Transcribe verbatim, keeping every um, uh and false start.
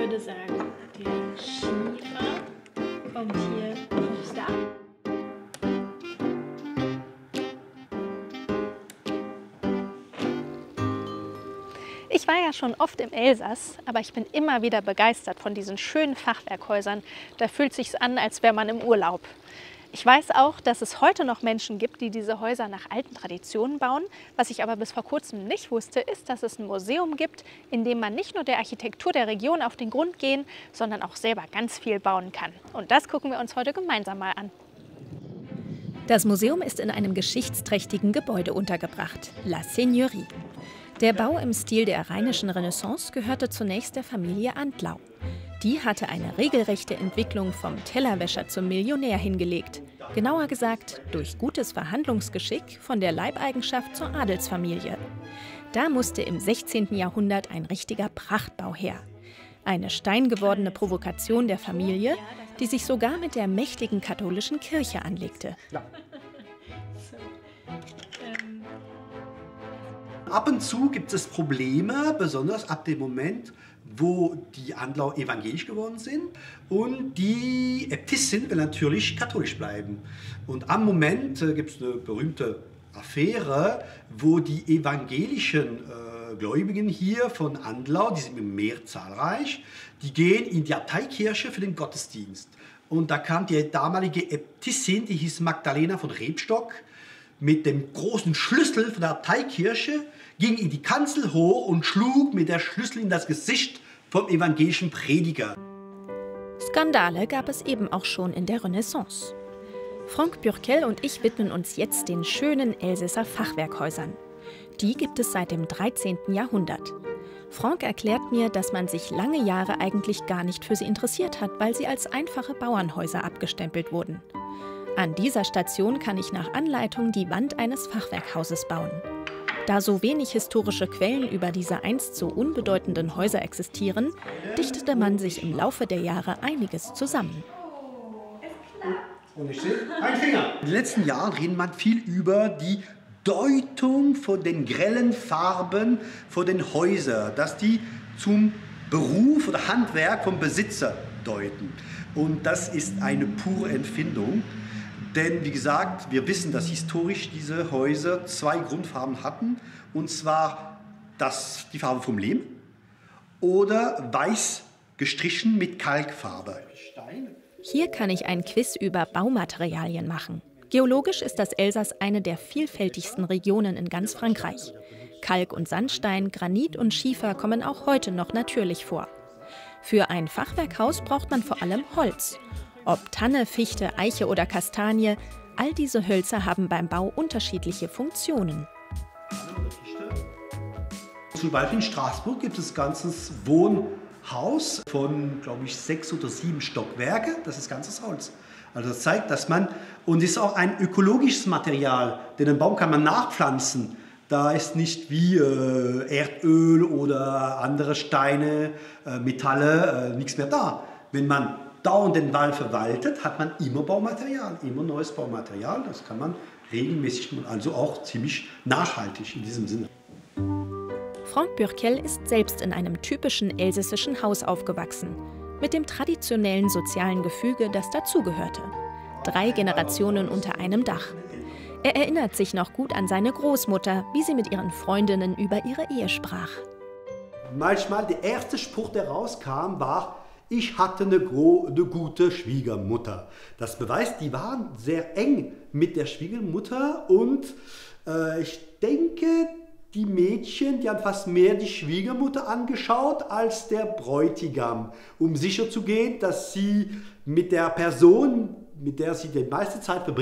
würde sagen, der Schiefer kommt hier aufs Dach. Ich war ja schon oft im Elsass, aber ich bin immer wieder begeistert von diesen schönen Fachwerkhäusern. Da fühlt es sich an, als wäre man im Urlaub. Ich weiß auch, dass es heute noch Menschen gibt, die diese Häuser nach alten Traditionen bauen. Was ich aber bis vor kurzem nicht wusste, ist, dass es ein Museum gibt, in dem man nicht nur der Architektur der Region auf den Grund gehen, sondern auch selber ganz viel bauen kann. Und das gucken wir uns heute gemeinsam mal an. Das Museum ist in einem geschichtsträchtigen Gebäude untergebracht, La Seigneurie. Der Bau im Stil der rheinischen Renaissance gehörte zunächst der Familie Antlau. Die hatte eine regelrechte Entwicklung vom Tellerwäscher zum Millionär hingelegt. Genauer gesagt, durch gutes Verhandlungsgeschick von der Leibeigenschaft zur Adelsfamilie. Da musste im sechzehnten Jahrhundert ein richtiger Prachtbau her. Eine steingewordene Provokation der Familie, die sich sogar mit der mächtigen katholischen Kirche anlegte. Ab und zu gibt es Probleme, besonders ab dem Moment, wo die Antlau evangelisch geworden sind und die Äbtissin will natürlich katholisch bleiben. Und am Moment äh, gibt es eine berühmte Affäre, wo die evangelischen äh, Gläubigen hier von Antlau, die sind mehr zahlreich, die gehen in die Abteikirche für den Gottesdienst. Und da kam die damalige Äbtissin, die hieß Magdalena von Rebstock, mit dem großen Schlüssel von der Abteikirche, ging in die Kanzel hoch und schlug mit der Schlüssel in das Gesicht vom evangelischen Prediger. Skandale gab es eben auch schon in der Renaissance. Franck Burkel und ich widmen uns jetzt den schönen Elsässer Fachwerkhäusern. Die gibt es seit dem dreizehnten Jahrhundert. Franck erklärt mir, dass man sich lange Jahre eigentlich gar nicht für sie interessiert hat, weil sie als einfache Bauernhäuser abgestempelt wurden. An dieser Station kann ich nach Anleitung die Wand eines Fachwerkhauses bauen. Da so wenig historische Quellen über diese einst so unbedeutenden Häuser existieren, dichtete man sich im Laufe der Jahre einiges zusammen. Und ich sehe, ein Finger. In den letzten Jahren redet man viel über die Deutung von den grellen Farben von den Häusern, dass die zum Beruf oder Handwerk vom Besitzer deuten. Und das ist eine pure Empfindung. Denn, wie gesagt, wir wissen, dass historisch diese Häuser zwei Grundfarben hatten. Und zwar das, die Farbe vom Lehm oder weiß gestrichen mit Kalkfarbe. Hier kann ich ein Quiz über Baumaterialien machen. Geologisch ist das Elsass eine der vielfältigsten Regionen in ganz Frankreich. Kalk und Sandstein, Granit und Schiefer kommen auch heute noch natürlich vor. Für ein Fachwerkhaus braucht man vor allem Holz. Ob Tanne, Fichte, Eiche oder Kastanie, all diese Hölzer haben beim Bau unterschiedliche Funktionen. Zum Beispiel in Straßburg gibt es ein ganzes Wohnhaus von, glaube ich, sechs oder sieben Stockwerke. Das ist ganzes Holz. Also das zeigt, dass man, und es ist auch ein ökologisches Material, denn den Baum kann man nachpflanzen. Da ist nicht wie äh, Erdöl oder andere Steine, äh, Metalle, äh, nichts mehr da. Wenn man dauernd den Wald verwaltet, hat man immer Baumaterial, immer neues Baumaterial. Das kann man regelmäßig und also auch ziemlich nachhaltig in diesem Sinne. Franck Burkel ist selbst in einem typischen elsässischen Haus aufgewachsen, mit dem traditionellen sozialen Gefüge, das dazugehörte. Drei Generationen unter einem Dach. Er erinnert sich noch gut an seine Großmutter, wie sie mit ihren Freundinnen über ihre Ehe sprach. Manchmal der erste Spruch, der rauskam, war: Ich hatte eine, eine gute Schwiegermutter. Das beweist, die waren sehr eng mit der Schwiegermutter und äh, ich denke, die Mädchen, die haben fast mehr die Schwiegermutter angeschaut als der Bräutigam, um sicherzugehen, dass sie mit der Person, mit der sie die meiste Zeit verbringen,